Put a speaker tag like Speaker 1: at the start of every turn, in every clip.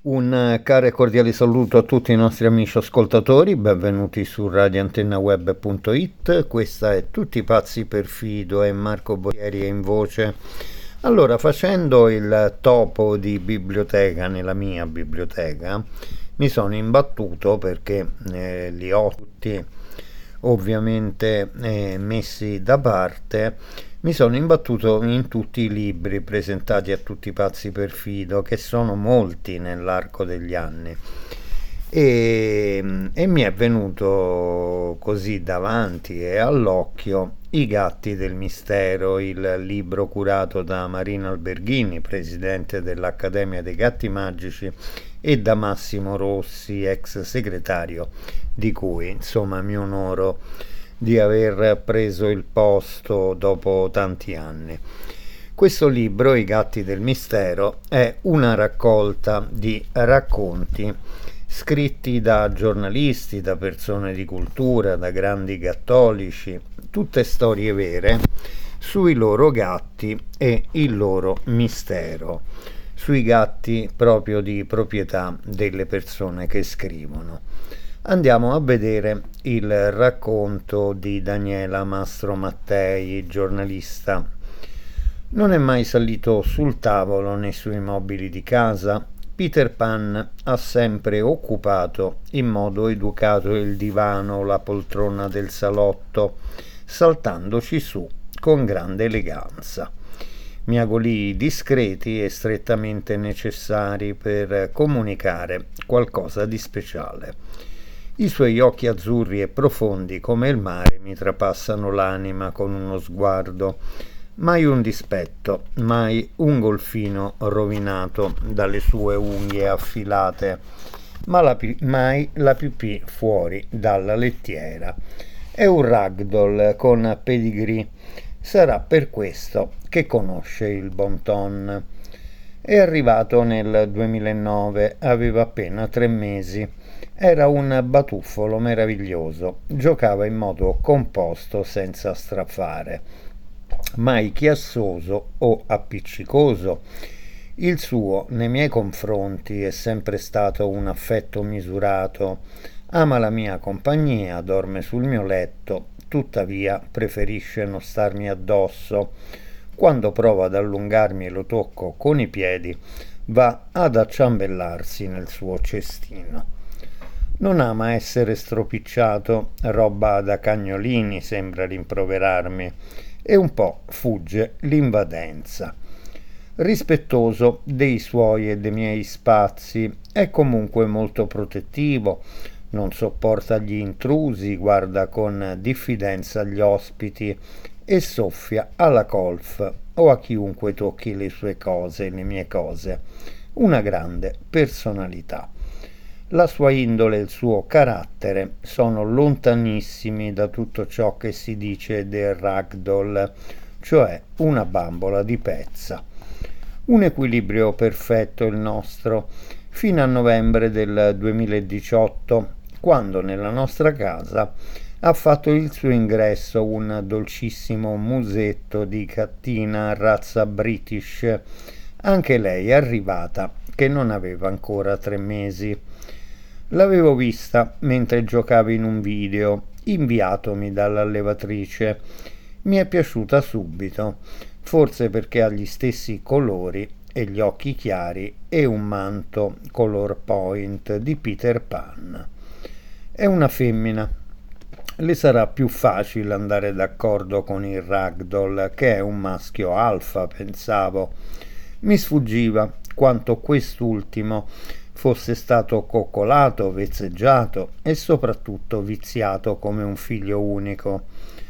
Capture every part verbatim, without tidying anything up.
Speaker 1: Un caro e cordiale saluto a tutti i nostri amici ascoltatori, benvenuti su radioantennaweb punto it. Questa è Tutti pazzi per Fido e Marco Boieri è in voce. Allora, facendo il topo di biblioteca nella mia biblioteca, mi sono imbattuto perché eh, li ho tutti ovviamente eh, messi da parte. Mi sono imbattuto in tutti i libri presentati a Tutti pazzi per Fido, che sono molti nell'arco degli anni, e, e mi è venuto così davanti e all'occhio I gatti del mistero, il libro curato da Marina Alberghini, presidente dell'Accademia dei Gatti Magici, e da Massimo Rossi, ex segretario, di cui insomma mi onoro di aver preso il posto dopo tanti anni. Questo libro, I gatti del mistero, è una raccolta di racconti scritti da giornalisti, da persone di cultura, da grandi cattolici, tutte storie vere sui loro gatti e il loro mistero, sui gatti proprio di proprietà delle persone che scrivono. Andiamo a vedere il racconto di Daniela Mastro Mattei, giornalista. Non è mai salito sul tavolo né sui mobili di casa. Peter Pan ha sempre occupato in modo educato il divano o la poltrona del salotto, saltandoci su con grande eleganza. Miagolii discreti e strettamente necessari per comunicare qualcosa di speciale. I suoi occhi azzurri e profondi come il mare mi trapassano l'anima con uno sguardo. Mai un dispetto, mai un golfino rovinato dalle sue unghie affilate, ma la pi- mai la pipì fuori dalla lettiera. È un ragdoll con pedigree. Sarà per questo che conosce il bon ton. È arrivato nel duemilanove, aveva appena tre mesi. Era un batuffolo meraviglioso, giocava in modo composto senza strafare, mai chiassoso o appiccicoso. Il suo nei miei confronti è sempre stato un affetto misurato. Ama la mia compagnia, dorme sul mio letto, tuttavia preferisce non starmi addosso. Quando provo ad allungarmi e lo tocco con i piedi, va ad acciambellarsi nel suo cestino. Non ama essere stropicciato, roba da cagnolini, sembra rimproverarmi, e un po' fugge l'invadenza. Rispettoso dei suoi e dei miei spazi, è comunque molto protettivo, non sopporta gli intrusi, guarda con diffidenza gli ospiti e soffia alla colf o a chiunque tocchi le sue cose, le mie cose. Una grande personalità. La sua indole e il suo carattere sono lontanissimi da tutto ciò che si dice del ragdoll, cioè una bambola di pezza. Un equilibrio perfetto il nostro, fino a novembre del duemiladiciotto, quando nella nostra casa ha fatto il suo ingresso un dolcissimo musetto di gattina razza British, anche lei arrivata che non aveva ancora tre mesi. L'avevo vista mentre giocavo in un video inviatomi dall'allevatrice. Mi è piaciuta subito, forse perché ha gli stessi colori e gli occhi chiari e un manto color point di Peter Pan. È una femmina. Le sarà più facile andare d'accordo con il ragdoll, che è un maschio alfa, pensavo. Mi sfuggiva quanto quest'ultimo fosse stato coccolato, vezzeggiato e soprattutto viziato come un figlio unico.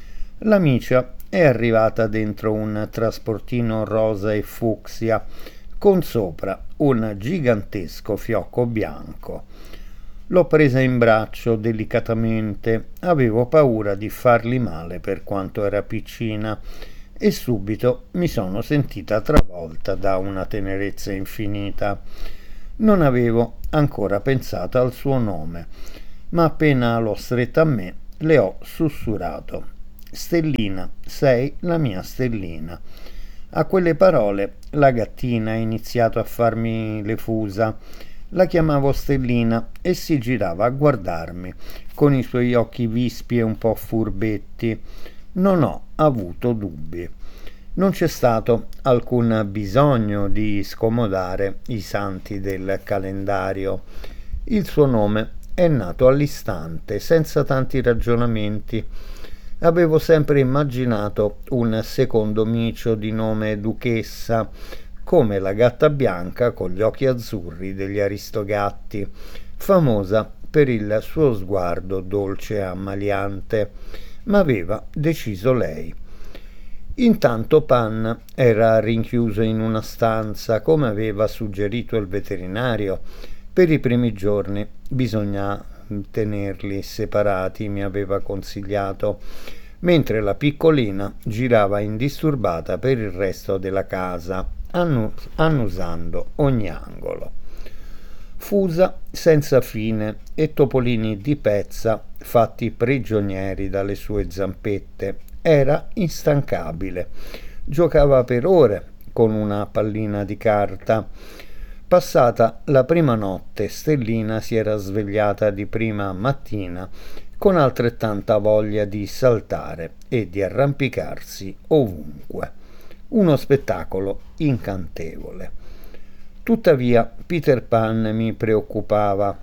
Speaker 1: La micia è arrivata dentro un trasportino rosa e fucsia, con sopra un gigantesco fiocco bianco. L'ho presa in braccio delicatamente, avevo paura di fargli male per quanto era piccina, e subito mi sono sentita travolta da una tenerezza infinita. Non avevo ancora pensato al suo nome, ma appena l'ho stretta a me le ho sussurrato: Stellina, sei la mia Stellina. A quelle parole la gattina ha iniziato a farmi le fusa. La chiamavo Stellina e si girava a guardarmi con i suoi occhi vispi e un po' furbetti. Non ho avuto dubbi. Non c'è stato alcun bisogno di scomodare i santi del calendario. Il suo nome è nato all'istante, senza tanti ragionamenti. Avevo sempre immaginato un secondo micio di nome Duchessa, come la gatta bianca con gli occhi azzurri degli Aristogatti, famosa per il suo sguardo dolce e ammaliante, ma aveva deciso lei. Intanto Pan era rinchiuso in una stanza, come aveva suggerito il veterinario. Per i primi giorni bisogna tenerli separati, mi aveva consigliato, mentre la piccolina girava indisturbata per il resto della casa, annus- annusando ogni angolo. Fusa senza fine e topolini di pezza fatti prigionieri dalle sue zampette. Era instancabile. Giocava per ore con una pallina di carta. Passata la prima notte, Stellina si era svegliata di prima mattina con altrettanta voglia di saltare e di arrampicarsi ovunque. Uno spettacolo incantevole. Tuttavia Peter Pan mi preoccupava.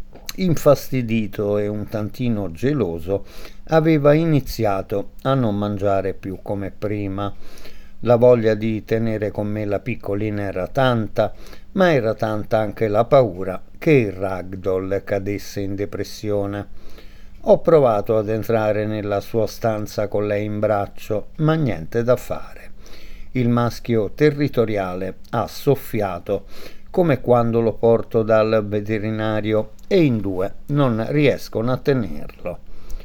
Speaker 1: Infastidito e un tantino geloso, aveva iniziato a non mangiare più come prima. La voglia di tenere con me la piccolina era tanta, ma era tanta anche la paura che il ragdoll cadesse in depressione. Ho provato ad entrare nella sua stanza con lei in braccio, ma niente da fare. Il maschio territoriale ha soffiato, come quando lo porto dal veterinario e in due non riescono a tenerlo.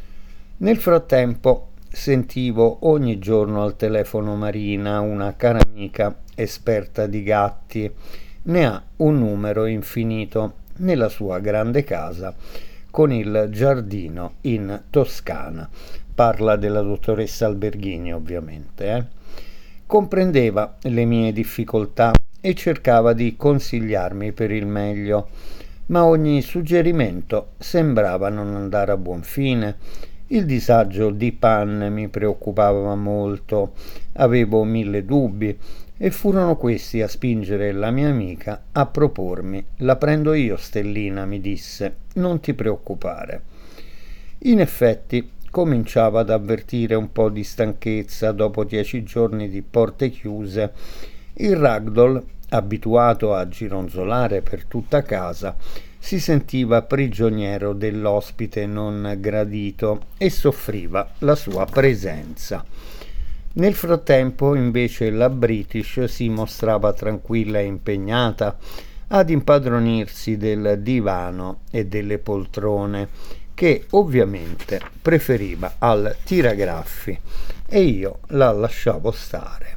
Speaker 1: Nel frattempo sentivo ogni giorno al telefono Marina, una cara amica esperta di gatti. Ne ha un numero infinito nella sua grande casa con il giardino in Toscana. Parla della dottoressa Alberghini, ovviamente. Eh? Comprendeva le mie difficoltà e cercava di consigliarmi per il meglio, ma ogni suggerimento sembrava non andare a buon fine. Il disagio di Pan mi preoccupava molto, avevo mille dubbi e furono questi a spingere la mia amica a propormi: la prendo io, Stellina, mi disse, non ti preoccupare. In effetti cominciava ad avvertire un po' di stanchezza dopo dieci giorni di porte chiuse. Il ragdoll, abituato a gironzolare per tutta casa, si sentiva prigioniero dell'ospite non gradito e soffriva la sua presenza. Nel frattempo, invece, la British si mostrava tranquilla e impegnata ad impadronirsi del divano e delle poltrone, che ovviamente preferiva al tiragraffi, e io la lasciavo stare.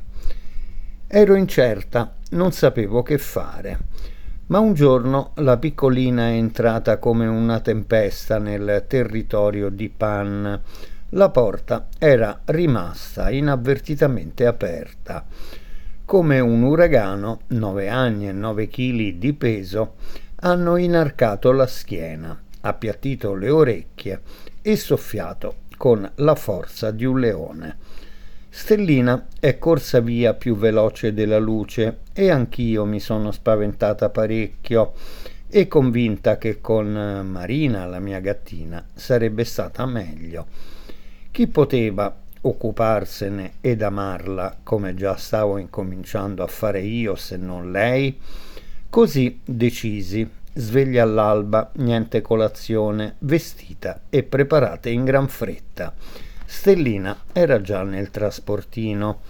Speaker 1: Ero incerta, non sapevo che fare, ma un giorno la piccolina è entrata come una tempesta nel territorio di Pan. La porta era rimasta inavvertitamente aperta. Come un uragano, nove anni e nove chili di peso hanno inarcato la schiena, appiattito le orecchie e soffiato con la forza di un leone. Stellina è corsa via più veloce della luce e anch'io mi sono spaventata parecchio e convinta che con Marina, la mia gattina, sarebbe stata meglio. Chi poteva occuparsene ed amarla come già stavo incominciando a fare io, se non lei? Così decisi, sveglia all'alba, niente colazione, vestita e preparata in gran fretta. Stellina era già nel trasportino.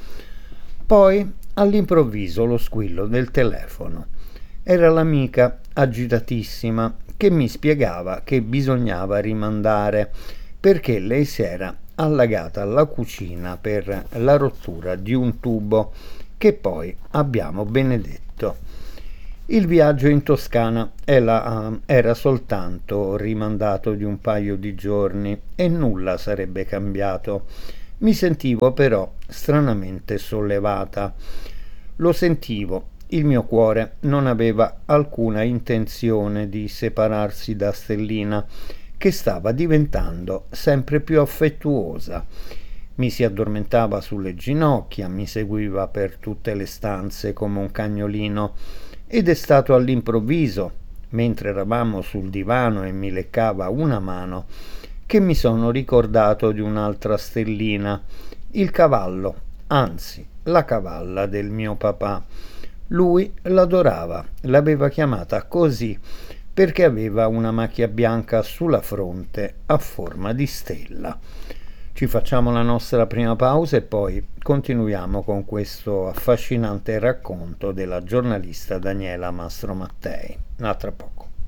Speaker 1: Poi all'improvviso lo squillo del telefono. Era l'amica agitatissima che mi spiegava che bisognava rimandare perché lei si era allagata alla cucina per la rottura di un tubo che poi abbiamo benedetto. Il viaggio in Toscana era soltanto rimandato di un paio di giorni e nulla sarebbe cambiato. Mi sentivo però stranamente sollevata. Lo sentivo il mio cuore non aveva alcuna intenzione di separarsi da Stellina, che stava diventando sempre più affettuosa. Mi si addormentava sulle ginocchia, mi seguiva per tutte le stanze come un cagnolino, ed è stato all'improvviso, mentre eravamo sul divano e mi leccava una mano, che mi sono ricordato di un'altra Stellina, il cavallo, anzi la cavalla del mio papà. Lui l'adorava, l'aveva chiamata così perché aveva una macchia bianca sulla fronte a forma di stella. Ci facciamo la nostra prima pausa e poi continuiamo con questo affascinante racconto della giornalista Daniela Mastromattei. A tra poco.